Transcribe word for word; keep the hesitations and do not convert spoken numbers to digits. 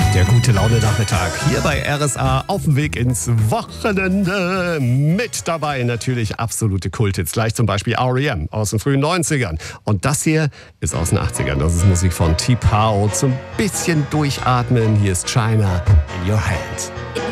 Der gute Laune-Nachmittag hier bei R S A auf dem Weg ins Wochenende. Mit dabei natürlich absolute Kulthits. Gleich zum Beispiel R E M aus den frühen neunzigern. Und das hier ist aus den achtzigern. Das ist Musik von T-Pow. Zum bisschen durchatmen. Hier ist China in Your Hand.